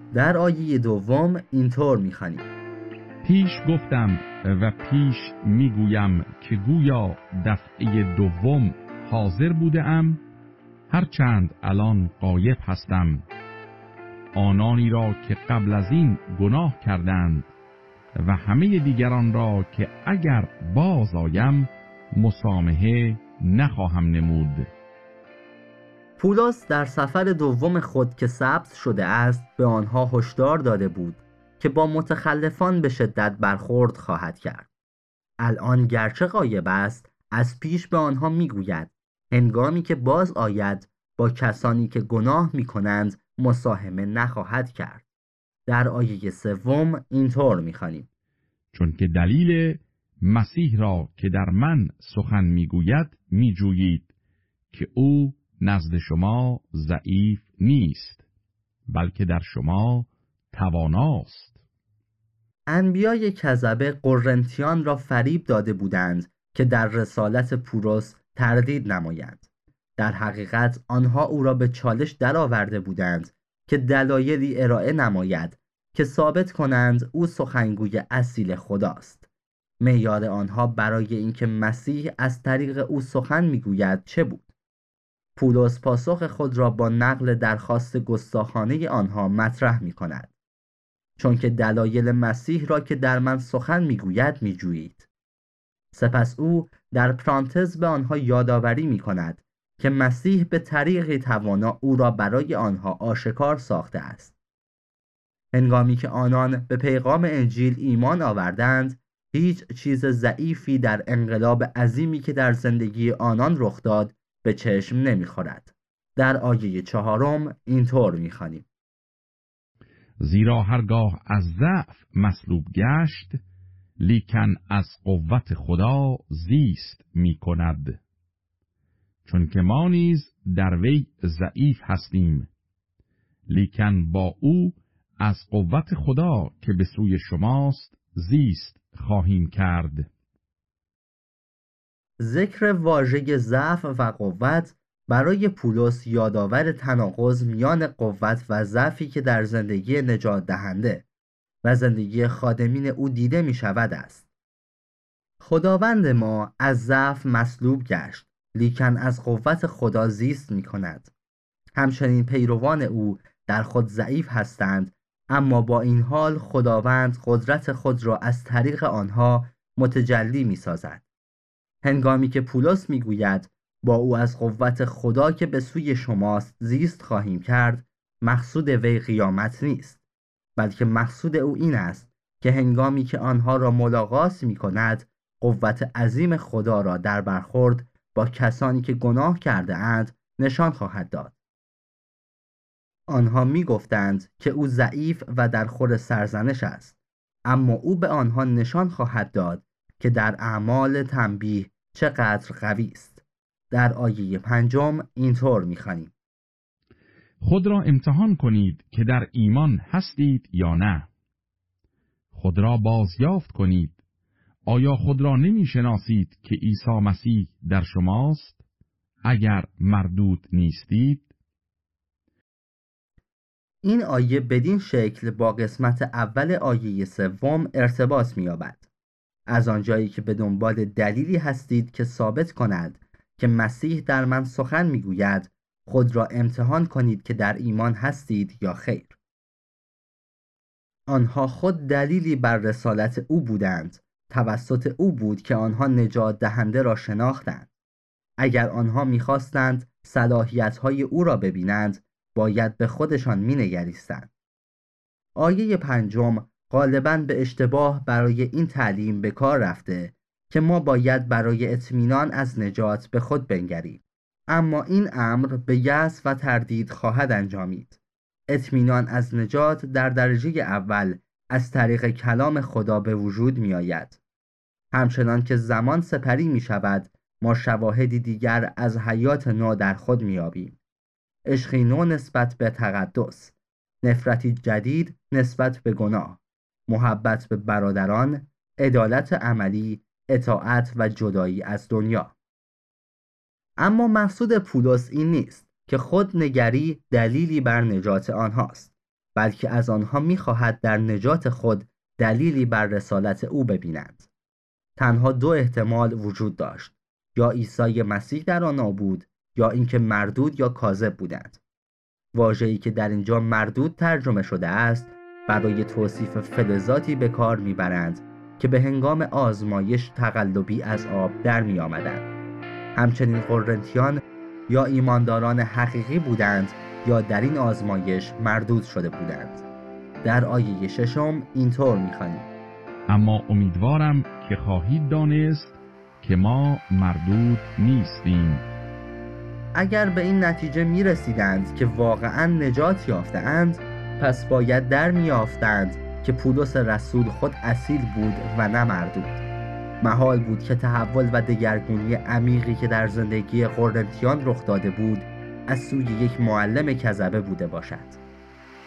در آیه دوم اینطور می‌خوانیم: پیش گفتم و پیش میگویم که گویا دفعه دوم حاضر بودم، هرچند الان غایب هستم. آنانی را که قبل از این گناه کردند و همه دیگران را که اگر باز آیم مسامحه نخواهم نمود. پولس در سفر دوم خود که ثبت شده است به آنها هشدار داده بود که با متخلفان به شدت برخورد خواهد کرد. الان گرچه غایب است، از پیش به آنها میگوید هنگامی که باز آید با کسانی که گناه میکنند مساهمه نخواهد کرد. در آیه سوم اینطور میخوانیم: چون که دلیل مسیح را که در من سخن میگوید میجویید که او نزد شما ضعیف نیست، بلکه در شما تواناست. انبیای کذبه قرنتیان را فریب داده بودند که در رسالت پولس تردید نمایند. در حقیقت آنها او را به چالش درآورده بودند که دلایلی ارائه نماید که ثابت کنند او سخنگوی اصیل خداست. معیار آنها برای اینکه مسیح از طریق او سخن میگوید چه بود؟ پولس پاسخ خود را با نقل درخواست گستاخانه آنها مطرح می کند. چون که دلایل مسیح را که در من سخن میگوید میجویید. سپس او در پرانتز به آنها یادآوری می کند که مسیح به طریقی توانا او را برای آنها آشکار ساخته است. هنگامی که آنان به پیغام انجیل ایمان آوردند، هیچ چیز ضعیفی در انقلاب عظیمی که در زندگی آنان رخ داد به چشم نمیخورد. در آیه 4 اینطور میخوانیم: زیرا هرگاه از ضعف مصلوب گشت، لیکن از قوت خدا زیست می کند. چون که ما نیز در وی ضعیف هستیم، لیکن با او از قوت خدا که به سوی شماست زیست خواهیم کرد. ذکر واژه ضعف و قوت برای پولس یادآور تناقض میان قوت و ضعفی که در زندگی نجات دهنده و زندگی خادمین او دیده می شود است. خداوند ما از ضعف مصلوب گشت، لیکن از قوت خدا زیست می کند. همچنین پیروان او در خود ضعیف هستند، اما با این حال خداوند قدرت خود را از طریق آنها متجلی می سازد. هنگامی که پولس می گوید با او از قوت خدا که به سوی شماست زیست خواهیم کرد، مقصود وی قیامت نیست، بلکه مقصود او این است که هنگامی که آنها را ملاقات می کند، قوت عظیم خدا را در برخورد با کسانی که گناه کرده اند نشان خواهد داد. آنها می گفتند که او ضعیف و در خور سرزنش است، اما او به آنها نشان خواهد داد که در اعمال تنبیه چقدر قوی است. در آیه 5 اینطور می‌خوانیم: خود را امتحان کنید که در ایمان هستید یا نه. خود را بازیافت کنید. آیا خود را نمی شناسید که عیسی مسیح در شماست اگر مردود نیستید؟ این آیه بدین شکل با قسمت اول آیه 3 ارتباط می‌یابد. از آنجایی که به دنبال دلیلی هستید که ثابت کند که مسیح در من سخن میگوید، خود را امتحان کنید که در ایمان هستید یا خیر. آنها خود دلیلی بر رسالت او بودند. توسط او بود که آنها نجات دهنده را شناختند. اگر آنها میخواستند صلاحیت‌های او را ببینند، باید به خودشان مینگریستند. آیه 5 غالباً به اشتباه برای این تعلیم به کار رفته که ما باید برای اطمینان از نجات به خود بنگریم. اما این امر به یأس و تردید خواهد انجامید. اطمینان از نجات در درجه اول از طریق کلام خدا به وجود می آید. همچنان که زمان سپری می شود، ما شواهدی دیگر از حیات نو در خود می یابیم. عشقی نو نسبت به تقدس، نفرتی جدید نسبت به گناه، محبت به برادران، عدالت عملی، اطاعت و جدایی از دنیا. اما مقصود پولس این نیست که خود نگری دلیلی بر نجات آنهاست، بلکه از آنها می‌خواهد در نجات خود دلیلی بر رسالت او ببینند. تنها دو احتمال وجود داشت: یا عیسی مسیح در آنها بود یا اینکه مردود یا کاذب بودند. واژه‌ای که در اینجا مردود ترجمه شده است برای توصیف فلزاتی به کار میبرند که به هنگام آزمایش تقلبی از آب در می آمدند. همچنین قرنتیان یا ایمانداران حقیقی بودند یا در این آزمایش مردود شده بودند. در آیه 6 اینطور می‌خوانیم: اما امیدوارم که خواهید دانست که ما مردود نیستیم. اگر به این نتیجه می رسیدند که واقعاً نجات یافتند، پس باید در می یافتند که پولس رسول خود اصیل بود و نه مردود. محال بود که تحول و دگرگونی عمیقی که در زندگی قرنتیان رخ داده بود از سوی یک معلم کذبه بوده باشد.